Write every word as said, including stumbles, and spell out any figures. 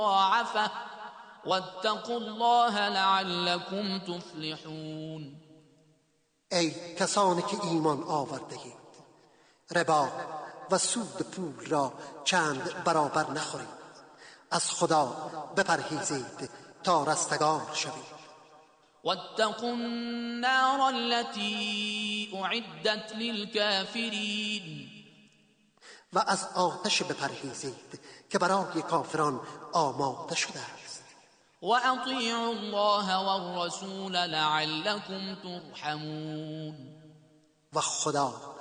مضاعفة واتقوا الله لعلكم تفلحون. ای کسانی که ایمان آورده اید، ربا و سود پول را چند برابر نخورید. از خدا بپرهیزید تا رستگار شوید. واتقوا النار التي أعدت للكافرين. و از آتش بپرهیزید که برای کافران آماده شده است. وأطيعوا الله والرسول لعلكم ترحمون. و خدا